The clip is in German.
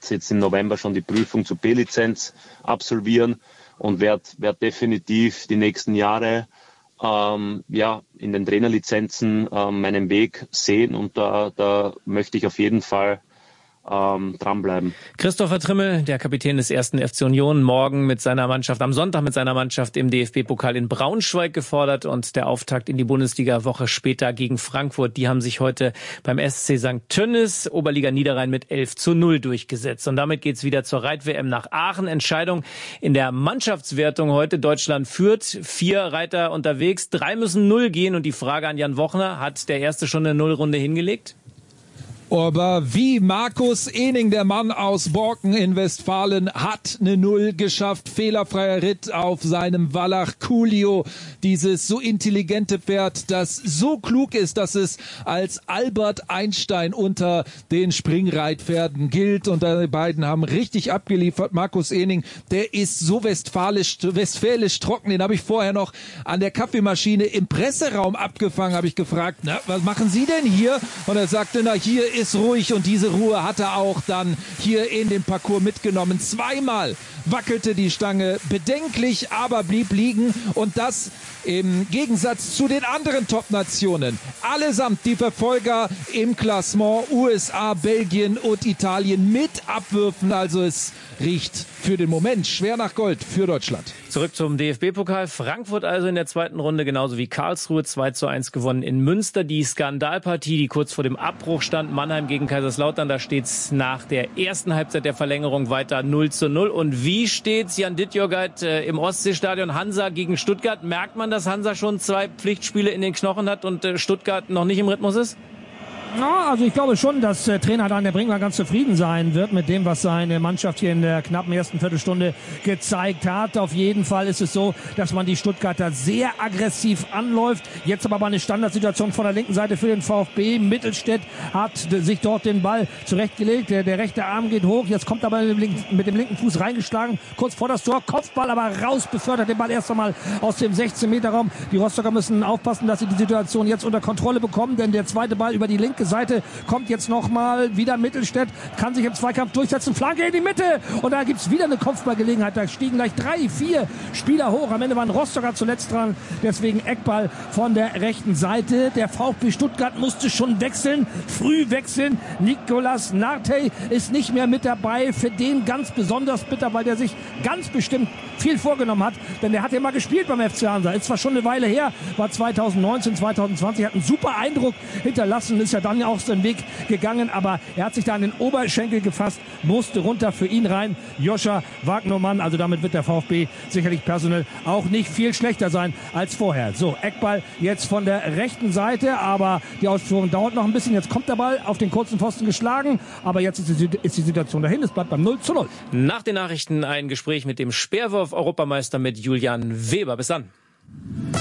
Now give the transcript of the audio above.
jetzt im November schon die Prüfung zur B-Lizenz absolvieren und werde definitiv die nächsten Jahre in den Trainerlizenzen meinen Weg sehen, und da möchte ich auf jeden Fall dranbleiben. Christopher Trimmel, der Kapitän des 1. FC Union, morgen am Sonntag mit seiner Mannschaft im DFB-Pokal in Braunschweig gefordert, und der Auftakt in die Bundesliga Woche später gegen Frankfurt. Die haben sich heute beim SC St. Tönnis, Oberliga Niederrhein, mit 11:0 durchgesetzt. Und damit geht's wieder zur Reit-WM nach Aachen. Entscheidung in der Mannschaftswertung heute. Deutschland führt, 4 Reiter unterwegs, 3 müssen 0 gehen, und die Frage an Jan Wochner: Hat der Erste schon eine Nullrunde hingelegt? Aber wie Markus Ehning, der Mann aus Borken in Westfalen, hat eine Null geschafft. Fehlerfreier Ritt auf seinem Wallach Coolio. Dieses so intelligente Pferd, das so klug ist, dass es als Albert Einstein unter den Springreitpferden gilt. Und die beiden haben richtig abgeliefert. Markus Ehning, der ist so westfälisch trocken. Den habe ich vorher noch an der Kaffeemaschine im Presseraum abgefangen. Habe ich gefragt, na, was machen Sie denn hier? Und er sagte, na, hier ist ruhig, und diese Ruhe hat er auch dann hier in den Parcours mitgenommen. Zweimal wackelte die Stange bedenklich, aber blieb liegen, und das im Gegensatz zu den anderen Top-Nationen. Allesamt die Verfolger im Klassement, USA, Belgien und Italien, mit Abwürfen. Also es riecht für den Moment schwer nach Gold für Deutschland. Zurück zum DFB-Pokal. Frankfurt also in der zweiten Runde, genauso wie Karlsruhe, 2:1 gewonnen in Münster. Die Skandalpartie, die kurz vor dem Abbruch stand, Mannheim gegen Kaiserslautern, da steht's nach der ersten Halbzeit der Verlängerung weiter 0:0. Und wie steht's, Jan Dittjörgeit, im Ostseestadion? Hansa gegen Stuttgart. Merkt man, dass Hansa schon 2 Pflichtspiele in den Knochen hat und Stuttgart noch nicht im Rhythmus ist? Ja, also ich glaube schon, dass Trainer Daniel Brinkmann ganz zufrieden sein wird mit dem, was seine Mannschaft hier in der knappen ersten Viertelstunde gezeigt hat. Auf jeden Fall ist es so, dass man die Stuttgarter sehr aggressiv anläuft. Jetzt aber eine Standardsituation von der linken Seite für den VfB. Mittelstädt hat sich dort den Ball zurechtgelegt. Der rechte Arm geht hoch. Jetzt kommt aber mit dem linken Fuß reingeschlagen. Kurz vor das Tor. Kopfball aber raus, befördert den Ball erst einmal aus dem 16-Meter-Raum. Die Rostocker müssen aufpassen, dass sie die Situation jetzt unter Kontrolle bekommen, denn der zweite Ball über die linke Seite kommt jetzt nochmal wieder. Mittelstädt kann sich im Zweikampf durchsetzen. Flanke in die Mitte, und da gibt's wieder eine Kopfballgelegenheit. Da stiegen gleich 3, 4 Spieler hoch. Am Ende waren Rostocker zuletzt dran. Deswegen Eckball von der rechten Seite. Der VfB Stuttgart musste schon wechseln, früh wechseln. Nicolas Nartey ist nicht mehr mit dabei. Für den ganz besonders bitter, weil der sich ganz bestimmt viel vorgenommen hat. Denn der hat ja mal gespielt beim FC Hansa. Ist zwar schon eine Weile her, war 2019, 2020, hat einen super Eindruck hinterlassen, ist ja dann auch den Weg gegangen, aber er hat sich da an den Oberschenkel gefasst, musste runter, für ihn rein Joscha Wagnermann. Also damit wird der VfB sicherlich personell auch nicht viel schlechter sein als vorher. So, Eckball jetzt von der rechten Seite, aber die Ausführung dauert noch ein bisschen. Jetzt kommt der Ball auf den kurzen Pfosten geschlagen, aber jetzt ist die Situation dahin. Es bleibt beim 0:0. Nach den Nachrichten ein Gespräch mit dem Speerwurf-Europameister, mit Julian Weber. Bis dann.